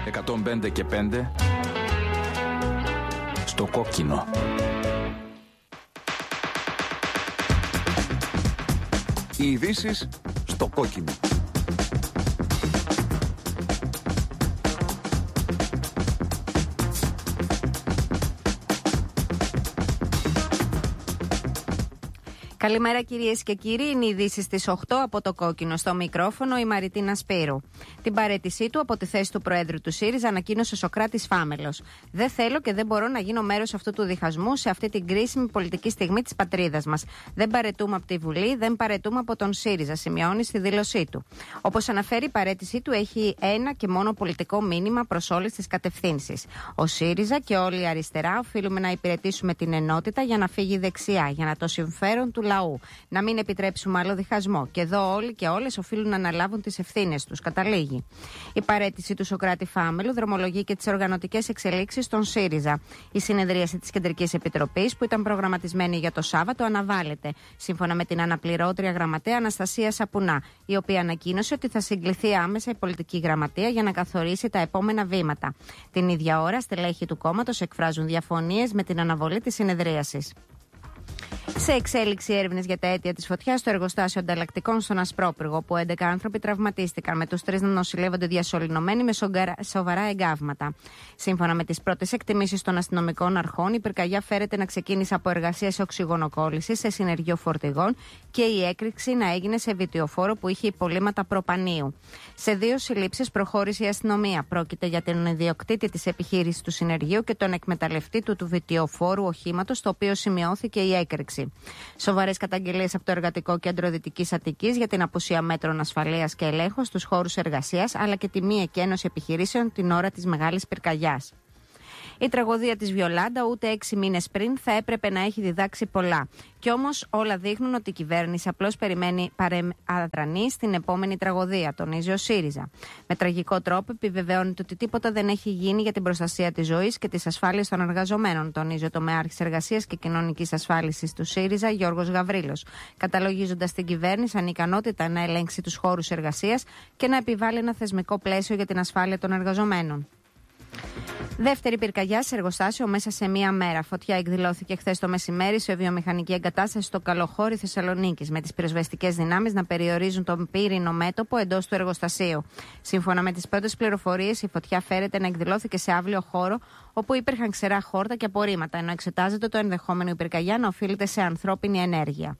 105 και 5 στο κόκκινο. Οι ειδήσεις στο κόκκινο. Καλημέρα κυρίες και κύριοι, είναι οι ειδήσεις στις 8 από το κόκκινο. Στο μικρόφωνο η Μαριτίνα Σπύρου. Την παραίτησή του από τη θέση του Προέδρου του ΣΥΡΙΖΑ ανακοίνωσε ο Σωκράτης Φάμελος. Δεν θέλω και δεν μπορώ να γίνω μέρος αυτού του διχασμού σε αυτή την κρίσιμη πολιτική στιγμή της πατρίδας μας. Δεν παραιτούμε από τη Βουλή, δεν παραιτούμε από τον ΣΥΡΙΖΑ, σημειώνει στη δήλωσή του. Όπως αναφέρει, η παραίτησή του έχει ένα και μόνο πολιτικό μήνυμα προς όλες τις κατευθύνσεις. Ο ΣΥΡΙΖΑ και όλη η αριστερά οφείλουμε να υπηρετήσουμε την ενότητα για να φύγει δεξιά, για να το συμφέρον του λαού. Να μην επιτρέψουμε άλλο διχασμό. Και εδώ όλοι και όλες οφείλουν να αναλάβουν τις ευθύνες τους. Καταλήγει. Η παραίτηση του Σωκράτη Φάμελου δρομολογεί και τις οργανωτικές εξελίξεις στον ΣΥΡΙΖΑ. Η συνεδρίαση της Κεντρικής Επιτροπής, που ήταν προγραμματισμένη για το Σάββατο, αναβάλλεται. Σύμφωνα με την αναπληρώτρια γραμματέα Αναστασία Σαπουνά, η οποία ανακοίνωσε ότι θα συγκληθεί άμεσα η πολιτική γραμματεία για να καθορίσει τα επόμενα βήματα. Την ίδια ώρα, στελέχη του κόμματος εκφράζουν διαφωνίες με την αναβολή της συνεδρίασης. Σε εξέλιξη έρευνες για τα αίτια της φωτιάς στο εργοστάσιο ανταλλακτικών στον Ασπρόπυργο, όπου 11 άνθρωποι τραυματίστηκαν, με τους 3 να νοσηλεύονται διασωληνωμένοι με σοβαρά εγκάβματα. Σύμφωνα με τις πρώτες εκτιμήσεις των αστυνομικών αρχών, η πυρκαγιά φέρεται να ξεκίνησε από εργασίες οξυγονοκόλλησης σε συνεργείο φορτηγών και η έκρηξη να έγινε σε βιτιοφόρο που είχε υπολείμματα προπανίου. Σε 2 συλλήψεις προχώρησε η αστυνομία. Πρόκειται για τον ιδιοκτήτη της επιχείρησης του συνεργείου και τον εκμεταλλευτή του βιτιοφόρου οχήματος, στο οποίο σημειώθηκε η έκρηξη. Σοβαρές καταγγελίες από το Εργατικό Κέντρο Δυτικής Αττικής για την απουσία μέτρων ασφαλείας και ελέγχου στους χώρους εργασίας, αλλά και τη μη εκένωση επιχειρήσεων την ώρα της μεγάλης πυρκαγιάς. Η τραγωδία της Βιολάντα ούτε 6 μήνες πριν θα έπρεπε να έχει διδάξει πολλά. Κι όμως όλα δείχνουν ότι η κυβέρνηση απλώς περιμένει αδρανή στην επόμενη τραγωδία, τονίζει ο ΣΥΡΙΖΑ. Με τραγικό τρόπο επιβεβαιώνεται ότι τίποτα δεν έχει γίνει για την προστασία της ζωής και της ασφάλειας των εργαζομένων, τονίζει ο τομεάρχης εργασίας και κοινωνικής ασφάλισης του ΣΥΡΙΖΑ, Γιώργος Γαβρίλος, καταλογίζοντας την κυβέρνηση ανικανότητα να ελέγξει τους χώρους εργασίας και να επιβάλλει ένα θεσμικό πλαίσιο για την ασφάλεια των εργαζομένων. Δεύτερη πυρκαγιά σε εργοστάσιο μέσα σε μία μέρα. Φωτιά εκδηλώθηκε χθες το μεσημέρι σε βιομηχανική εγκατάσταση στο Καλοχώρι Θεσσαλονίκης, με τις πυροσβεστικές δυνάμεις να περιορίζουν τον πύρινο μέτωπο εντός του εργοστασίου. Σύμφωνα με τις πρώτες πληροφορίες, η φωτιά φέρεται να εκδηλώθηκε σε αύριο χώρο, όπου υπήρχαν ξερά χόρτα και απορρίμματα, ενώ εξετάζεται το ενδεχόμενο η πυρκαγιά να οφείλεται σε ανθρώπινη ενέργεια.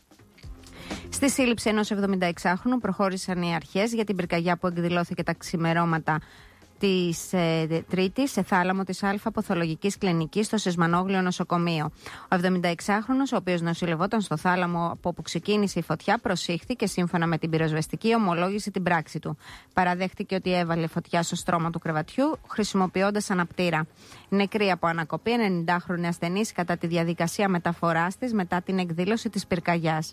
Στη σύλληψη ενός 76χρονου προχώρησαν οι αρχές για την πυρκαγιά που εκδηλώθηκε τα ξημερώματα της Τρίτης σε θάλαμο της Αλφα-Ποθολογικής Κλινικής στο Σεσμανόγλιο Νοσοκομείο. Ο 76χρονος, ο οποίος νοσηλευόταν στο θάλαμο από όπου ξεκίνησε η φωτιά, προσήχθηκε σύμφωνα με την πυροσβεστική, ομολόγησε την πράξη του. Παραδέχτηκε ότι έβαλε φωτιά στο στρώμα του κρεβατιού χρησιμοποιώντας αναπτήρα. Νεκρή από ανακοπή 90χρονη ασθενής κατά τη διαδικασία μεταφοράς της μετά την εκδήλωση της πυρκαγιάς.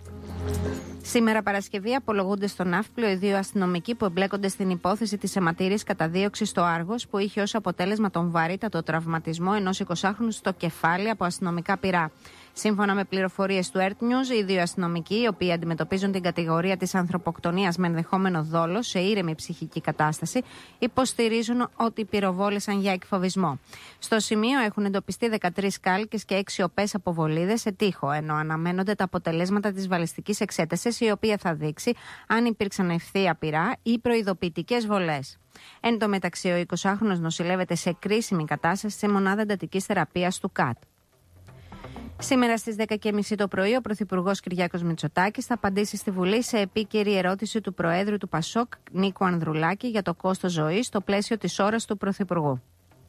Σήμερα Παρασκευή απολογούνται στον Ναύπλιο οι 2 αστυνομικοί που εμπλέκονται στην υπόθεση της αιματήρης καταδίωξης στο Άργος, που είχε ως αποτέλεσμα τον βαρύτατο τραυματισμό ενός 20χρονου στο κεφάλι από αστυνομικά πυρά. Σύμφωνα με πληροφορίες του Earth News, οι 2 αστυνομικοί, οι οποίοι αντιμετωπίζουν την κατηγορία της ανθρωποκτονίας με ενδεχόμενο δόλο σε ήρεμη ψυχική κατάσταση, υποστηρίζουν ότι πυροβόλησαν για εκφοβισμό. Στο σημείο έχουν εντοπιστεί 13 κάλκες και 6 οπές από βολίδες σε τοίχο, ενώ αναμένονται τα αποτελέσματα της βαλιστικής εξέτασης, η οποία θα δείξει αν υπήρξαν ευθεία πυρά ή προειδοποιητικές βολές. Εν τω μεταξύ, ο 20χρονος νοσηλεύεται σε κρίσιμη κατάσταση σε μονάδα εντατικής θεραπείας του ΚΑΤ. Σήμερα στις 10:30 το πρωί, ο Πρωθυπουργός Κυριάκος Μητσοτάκης θα απαντήσει στη Βουλή σε επίκαιρη ερώτηση του Προέδρου του ΠΑΣΟΚ, Νίκου Ανδρουλάκη, για το κόστος ζωής στο πλαίσιο της ώρας του Πρωθυπουργού.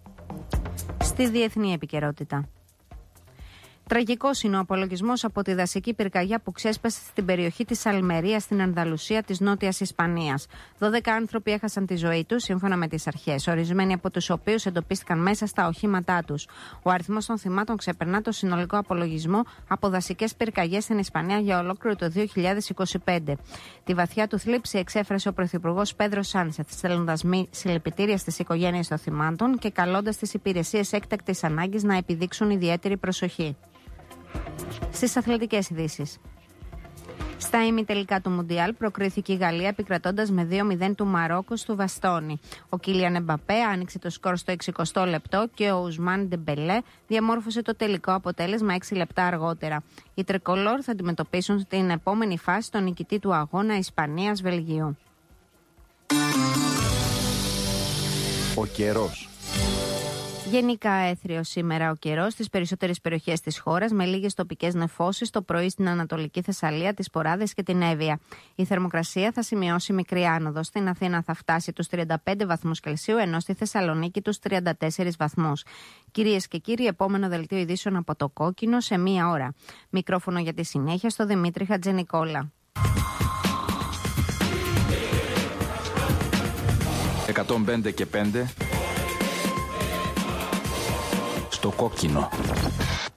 Στη διεθνή επικαιρότητα. Τραγικός είναι ο απολογισμός από τη δασική πυρκαγιά που ξέσπασε στην περιοχή της Αλμερίας στην Ανδαλουσία της Νότιας Ισπανίας. 12 άνθρωποι έχασαν τη ζωή τους, σύμφωνα με τις αρχές, ορισμένοι από τους οποίους εντοπίστηκαν μέσα στα οχήματά τους. Ο αριθμός των θυμάτων ξεπερνά το συνολικό απολογισμό από δασικές πυρκαγιές στην Ισπανία για ολόκληρο το 2025. Τη βαθιά του θλίψη εξέφρασε ο Πρωθυπουργός Πέδρο Σάνσεθ, στέλνοντας συλληπιτήρια στις οικογένειες των θυμάτων και καλώντας τις υπηρεσίες έκτακτης ανάγκης να επιδείξουν ιδιαίτερη προσοχή. Στις αθλητικές ειδήσεις. Στα ημιτελικά του Μουντιάλ προκρίθηκε η Γαλλία επικρατώντας με 2-0 του Μαρόκο στο Βαστόνι. Ο Κίλιαν Εμπαπέ άνοιξε το σκορ στο 60 λεπτό και ο Ουσμάν Ντεμπελέ διαμόρφωσε το τελικό αποτέλεσμα 6 λεπτά αργότερα. Οι τρικολόρ θα αντιμετωπίσουν στην επόμενη φάση τον νικητή του αγώνα Ισπανίας-Βελγίου. Ο καιρός. Γενικά έθριο σήμερα ο καιρός στις περισσότερες περιοχές της χώρας, με λίγες τοπικές νεφώσεις το πρωί στην Ανατολική Θεσσαλία, τις Ποράδες και την Εύβοια. Η θερμοκρασία θα σημειώσει μικρή άνοδο. Στην Αθήνα θα φτάσει τους 35 βαθμούς Κελσίου, ενώ στη Θεσσαλονίκη τους 34 βαθμούς. Κυρίες και κύριοι, επόμενο δελτίο ειδήσεων από το Κόκκινο σε 1 ώρα. Μικρόφωνο για τη συνέχεια στο Δημήτρη Χατζενικόλα. 105 και 5 στο Κόκκινο.